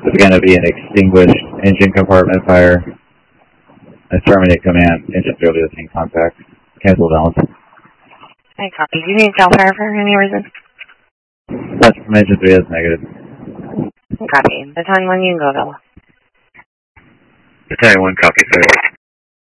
There's going to be an extinguished engine compartment fire. A terminate command. Engine 3 listening contact. Cancel balance. I copy. Do you need cell fire for any reason? Touch from engine 3 is negative. Copy. Battalion 1, you can go, Bella. Battalion 1, copy, sir.